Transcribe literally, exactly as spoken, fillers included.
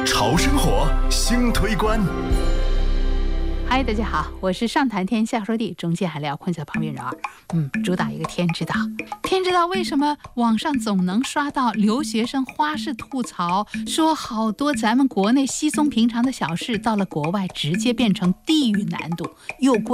潮生活新推关。 嗨，大家好，我是上谈天下说地中间还聊困在旁边人儿，嗯，主打一个天知道。天知道为什么网上总能刷到留学生花式吐槽，说好多咱们国内稀松平常的小事，到了国外直接变成地狱难度，又贵